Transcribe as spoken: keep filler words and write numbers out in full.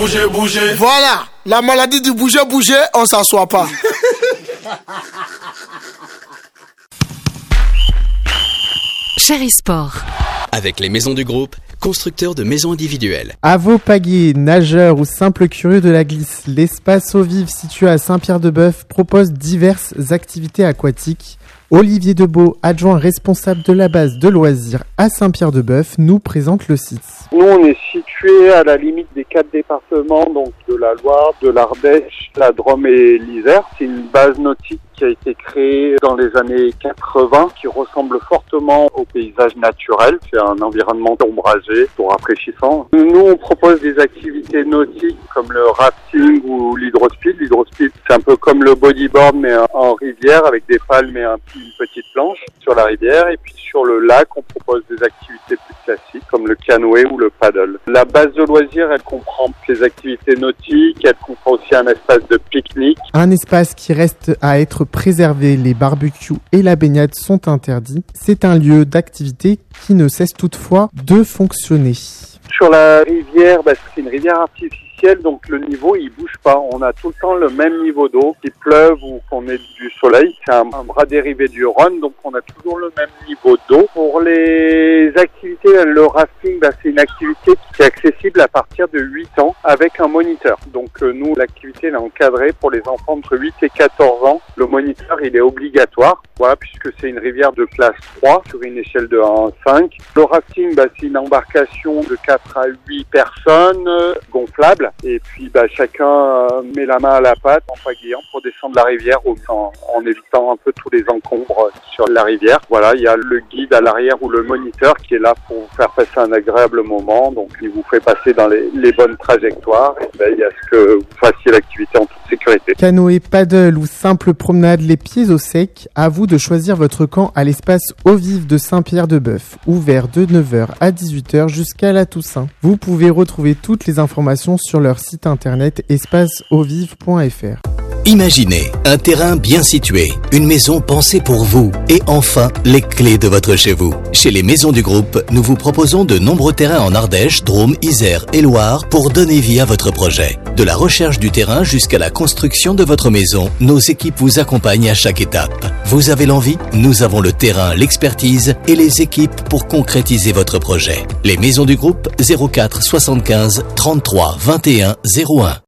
bouger, bouger. Voilà, la maladie du bouger, bouger, on s'assoit pas. Chéri Sport. Avec les maisons du groupe, constructeurs de maisons individuelles. À vos pagaies, nageurs ou simples curieux de la glisse, l'espace eau vive situé à Saint-Pierre-de-Bœuf propose diverses activités aquatiques. Olivier Debeau, adjoint responsable de la base de loisirs à Saint-Pierre-de-Bœuf, nous présente le site. Nous, on est situé à la limite des quatre départements, donc de la Loire, de l'Ardèche, la Drôme et l'Isère. C'est une base nautique qui a été créée dans les années quatre-vingts, qui ressemble fortement au paysage naturel. C'est un environnement ombragé, pour rafraîchissant. Nous, on propose des activités nautiques comme le rafting ou l'hydrospeed. L'hydrospeed, c'est un peu comme le bodyboard, mais en rivière, avec des palmes et un, une petite planche sur la rivière. Et puis sur le lac, on propose des activités plus classiques, comme le canoë ou le paddle. La base de loisirs, elle comprend les activités nautiques, elle comprend aussi un espace de pique-nique. Un espace qui reste à être préservé, les barbecues et la baignade sont interdits. C'est un lieu d'activité qui ne cesse toutefois de fonctionner. Sur la rivière, bah, c'est une rivière artificielle, donc le niveau il bouge pas. On a tout le temps le même niveau d'eau, qu'il pleuve ou qu'on ait du soleil. C'est un, un bras dérivé du Rhône, donc on a toujours le même niveau d'eau. Pour les activités, le rafting, bah, c'est une activité qui est accessible à partir de huit ans avec un moniteur. Donc euh, nous, l'activité elle est encadrée pour les enfants entre huit et quatorze ans. Le moniteur, il est obligatoire, voilà, puisque c'est une rivière de classe trois sur une échelle de un à cinq. Le rafting, bah, c'est une embarcation de quatre à huit personnes, euh, gonflable. Et puis bah, chacun euh, met la main à la pâte en pagayant pour descendre la rivière en, en évitant un peu tous les encombres sur la rivière. Voilà, il y a le guide à l'arrière ou le moniteur qui est là pour vous faire passer un agréable moment. Donc il vous fait passer dans les, les bonnes trajectoires. Et ben, il y a ce que vous fassiez l'activité en toute sécurité. Canoë, paddle ou simple promenade les pieds au sec, à vous de choisir votre camp à l'espace eau vive de Saint-Pierre-de-Bœuf, ouvert de neuf heures à dix-huit heures jusqu'à la Toussaint. Vous pouvez retrouver toutes les informations sur leur site internet espace eau vive point f r. Imaginez un terrain bien situé, une maison pensée pour vous et enfin les clés de votre chez vous. Chez les maisons du groupe, nous vous proposons de nombreux terrains en Ardèche, Drôme, Isère et Loire pour donner vie à votre projet. De la recherche du terrain jusqu'à la construction de votre maison, nos équipes vous accompagnent à chaque étape. Vous avez l'envie? Nous avons le terrain, l'expertise et les équipes pour concrétiser votre projet. Les maisons du groupe zéro quatre soixante-quinze trente-trois vingt et un zéro un.